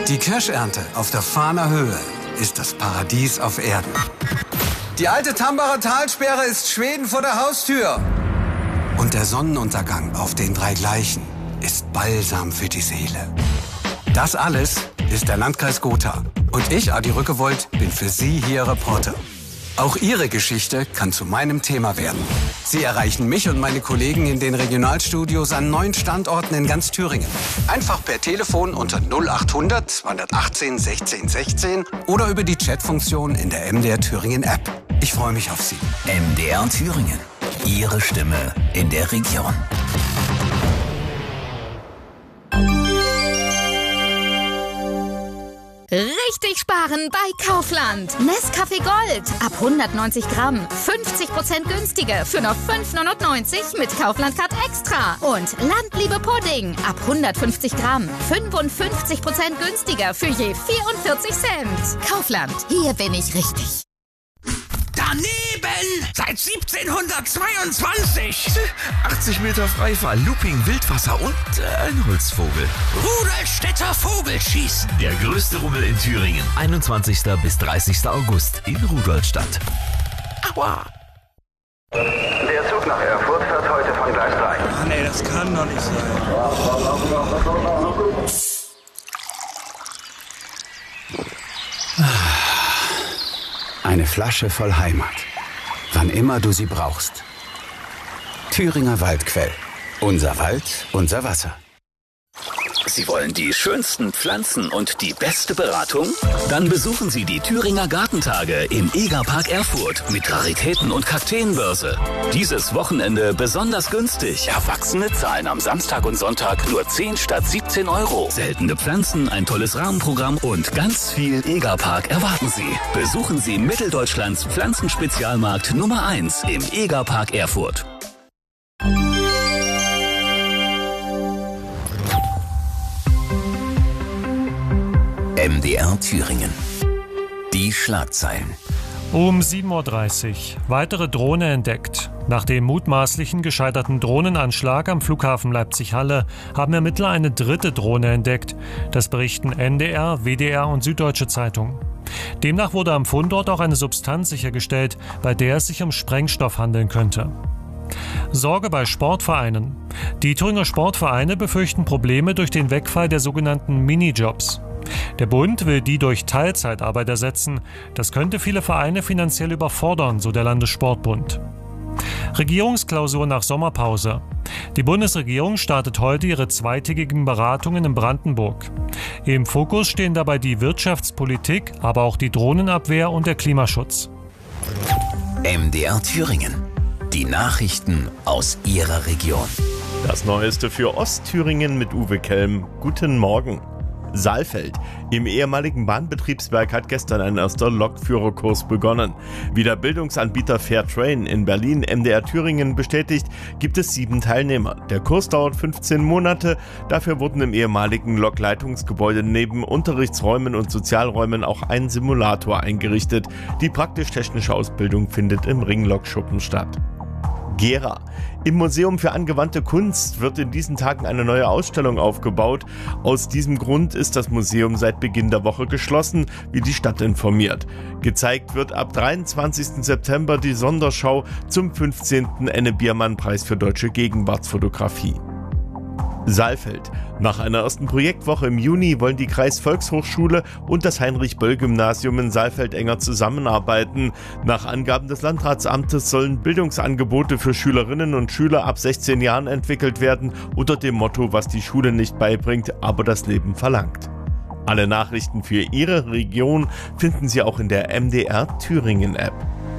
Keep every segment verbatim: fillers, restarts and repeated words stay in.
Die Kirschernte auf der Fahner Höhe ist das Paradies auf Erden. Die alte Tambacher Talsperre ist Schweden vor der Haustür. Und der Sonnenuntergang auf den drei Gleichen ist Balsam für die Seele. Das alles ist der Landkreis Gotha. Und ich, Adi Rückewold, bin für Sie hier Reporter. Auch Ihre Geschichte kann zu meinem Thema werden. Sie erreichen mich und meine Kollegen in den Regionalstudios an neun Standorten in ganz Thüringen. Einfach per Telefon unter null achthundert zweihundertachtzehn sechzehn sechzehn oder über die Chatfunktion in der M D R Thüringen App. Ich freue mich auf Sie. M D R Thüringen. Ihre Stimme in der Region. Richtig sparen bei Kaufland. Nescafé Gold ab hundertneunzig Gramm. fünfzig Prozent günstiger für nur fünf neunundneunzig mit Kaufland Card Extra. Und Landliebe Pudding ab hundertfünfzig Gramm. fünfundfünfzig Prozent günstiger für je vierundvierzig Cent. Kaufland, hier bin ich richtig. Daneben! Seit siebzehnhundertzweiundzwanzig! achtzig Meter Freifall, Looping, Wildwasser und äh, ein Holzvogel. Rudolstädter Vogelschießen! Der größte Rummel in Thüringen. einundzwanzigsten bis dreißigsten August in Rudolstadt. Aua! Der Zug nach Erfurt fährt heute von Gleis drei. Ah, nee, das kann doch nicht sein. Eine Flasche voll Heimat. Wann immer du sie brauchst. Thüringer Waldquell. Unser Wald, unser Wasser. Sie wollen die schönsten Pflanzen und die beste Beratung? Dann besuchen Sie die Thüringer Gartentage im Egerpark Erfurt mit Raritäten und Kakteenbörse. Dieses Wochenende besonders günstig. Erwachsene zahlen am Samstag und Sonntag nur zehn statt siebzehn Euro. Seltene Pflanzen, ein tolles Rahmenprogramm und ganz viel Egerpark erwarten Sie. Besuchen Sie Mitteldeutschlands Pflanzenspezialmarkt Nummer eins im Egerpark Erfurt. M D R Thüringen. Die Schlagzeilen. Um sieben Uhr dreißig. Weitere Drohne entdeckt. Nach dem mutmaßlichen gescheiterten Drohnenanschlag am Flughafen Leipzig-Halle haben Ermittler eine dritte Drohne entdeckt. Das berichten N D R, W D R und Süddeutsche Zeitung. Demnach wurde am Fundort auch eine Substanz sichergestellt, bei der es sich um Sprengstoff handeln könnte. Sorge bei Sportvereinen. Die Thüringer Sportvereine befürchten Probleme durch den Wegfall der sogenannten Minijobs. Der Bund will die durch Teilzeitarbeit ersetzen. Das könnte viele Vereine finanziell überfordern, so der Landessportbund. Regierungsklausur nach Sommerpause. Die Bundesregierung startet heute ihre zweitägigen Beratungen in Brandenburg. Im Fokus stehen dabei die Wirtschaftspolitik, aber auch die Drohnenabwehr und der Klimaschutz. M D R Thüringen. Die Nachrichten aus Ihrer Region. Das Neueste für Ostthüringen mit Uwe Kelm. Guten Morgen. Saalfeld. Im ehemaligen Bahnbetriebswerk hat gestern ein erster Lokführerkurs begonnen. Wie der Bildungsanbieter Fairtrain in Berlin M D R Thüringen bestätigt, gibt es sieben Teilnehmer. Der Kurs dauert fünfzehn Monate. Dafür wurden im ehemaligen Lokleitungsgebäude neben Unterrichtsräumen und Sozialräumen auch ein Simulator eingerichtet. Die praktisch-technische Ausbildung findet im Ringlokschuppen statt. Gera. Im Museum für angewandte Kunst wird in diesen Tagen eine neue Ausstellung aufgebaut. Aus diesem Grund ist das Museum seit Beginn der Woche geschlossen, wie die Stadt informiert. Gezeigt wird ab dreiundzwanzigsten September die Sonderschau zum fünfzehnten Enne-Biermann-Preis für deutsche Gegenwartsfotografie. Saalfeld. Nach einer ersten Projektwoche im Juni wollen die Kreisvolkshochschule und das Heinrich-Böll-Gymnasium in Saalfeld enger zusammenarbeiten. Nach Angaben des Landratsamtes sollen Bildungsangebote für Schülerinnen und Schüler ab sechzehn Jahren entwickelt werden, unter dem Motto, was die Schule nicht beibringt, aber das Leben verlangt. Alle Nachrichten für Ihre Region finden Sie auch in der M D R Thüringen App.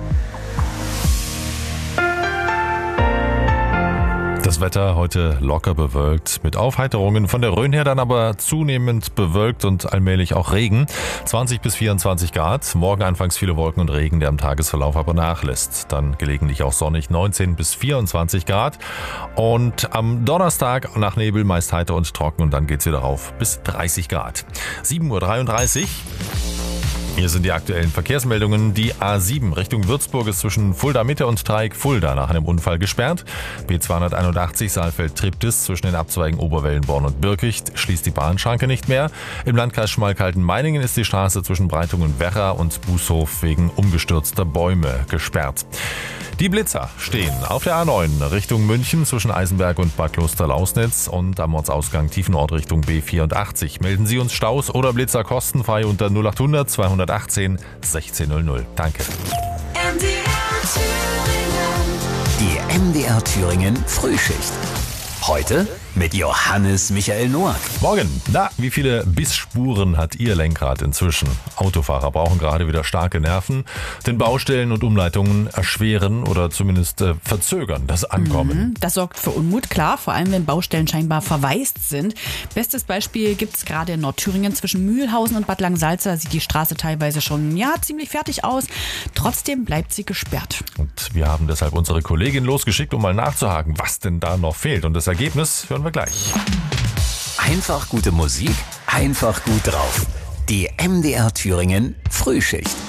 Das Wetter heute locker bewölkt mit Aufheiterungen, von der Rhön her dann aber zunehmend bewölkt und allmählich auch Regen. zwanzig bis vierundzwanzig Grad, morgen anfangs viele Wolken und Regen, der im Tagesverlauf aber nachlässt. Dann gelegentlich auch sonnig, neunzehn bis vierundzwanzig Grad. Und am Donnerstag nach Nebel meist heiter und trocken und dann geht's wieder rauf bis dreißig Grad. sieben Uhr dreiunddreißig. Hier sind die aktuellen Verkehrsmeldungen. Die A sieben Richtung Würzburg ist zwischen Fulda Mitte und Dreieck Fulda nach einem Unfall gesperrt. B zweihunderteinundachtzig Saalfeld-Triptis zwischen den Abzweigen Oberwellenborn und Birkicht schließt die Bahnschranke nicht mehr. Im Landkreis Schmalkalden-Meiningen ist die Straße zwischen Breitungen-Werra und Bußhof wegen umgestürzter Bäume gesperrt. Die Blitzer stehen auf der A neun Richtung München zwischen Eisenberg und Bad Klosterlausnitz und am Ortsausgang Tiefenort Richtung B vierundachtzig. Melden Sie uns Staus oder Blitzer kostenfrei unter null achthundert zweihundertachtzehn sechzehn null null. Danke. Die M D R Thüringen Frühschicht. Heute mit Johannes Michael Noack. Morgen. Na, wie viele Bissspuren hat Ihr Lenkrad inzwischen? Autofahrer brauchen gerade wieder starke Nerven, denn Baustellen und Umleitungen erschweren oder zumindest äh, verzögern das Ankommen. Das sorgt für Unmut, klar, vor allem wenn Baustellen scheinbar verwaist sind. Bestes Beispiel gibt's gerade in Nordthüringen. Zwischen Mühlhausen und Bad Langensalza sieht die Straße teilweise schon ja ziemlich fertig aus. Trotzdem bleibt sie gesperrt. Und wir haben deshalb unsere Kollegin losgeschickt, um mal nachzuhaken, was denn da noch fehlt. Und das Ergebnis hören wir gleich. Einfach gute Musik, einfach gut drauf. Die M D R Thüringen Frühschicht.